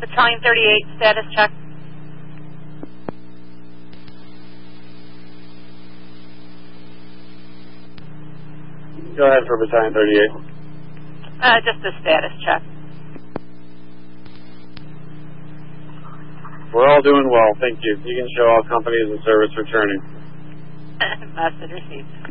Battalion 38, status check. Go ahead for Battalion 38. Just a status check. We're all doing well, thank you. You can show all companies and service returning. Message received.